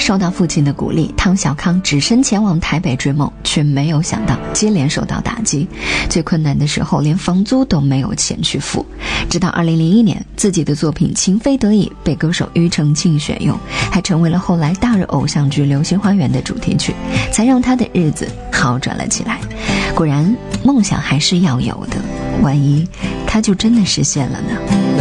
受到父亲的鼓励，汤小康只身前往台北追梦，却没有想到接连受到打击。最困难的时候连房租都没有钱去付，直到2001年自己的作品《情非得已》被歌手庾澄庆选用，还成为了后来大热偶像剧《流星花园》的主题曲，才让他的日子好转了起来。果然梦想还是要有的，万一他就真的实现了呢？